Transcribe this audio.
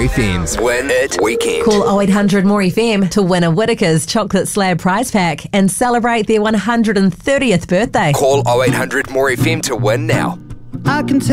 FM's Win It Weekend. Call 0800 More FM to win a Whittaker's Chocolate Slab prize pack and celebrate their 130th birthday. Call 0800 More FM to win now. I can